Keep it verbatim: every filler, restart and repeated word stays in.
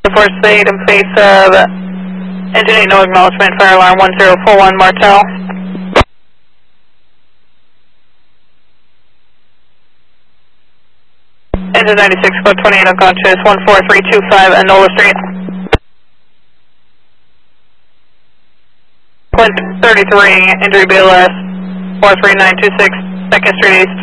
four speed in face of engine eight, no acknowledgement, fire alarm one zero four one Martel. Engine ninety-six, code twenty-eight unconscious, one four three two five Enola Street. Clint thirty-three, injury B L S, four three nine two six, second Street East.